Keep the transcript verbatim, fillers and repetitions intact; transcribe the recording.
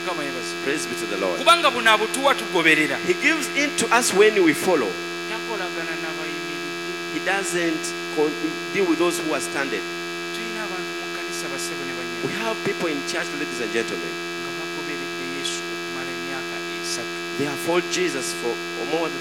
Praise be to the Lord. kubanga buno abutuwa tugoberera. He gives in to us when we follow. Takolagana n'abayimiridde. He doesn't con- deal with those who are standing. Tulina abantu mu kkanisa bassebo ne banyana. We have people in church, ladies and gentlemen. nga bagoberedde Yesu okumala emyaka esatu. They have followed Jesus for more than